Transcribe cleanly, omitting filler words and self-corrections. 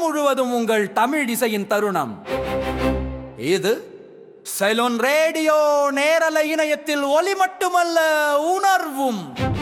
முழுவதும் உங்கள் தமிழ் இசையின் தருணம். இது சைலோன் ரேடியோ நேரலை இணையத்தில் ஒலி மட்டுமல்ல, உணர்வும்.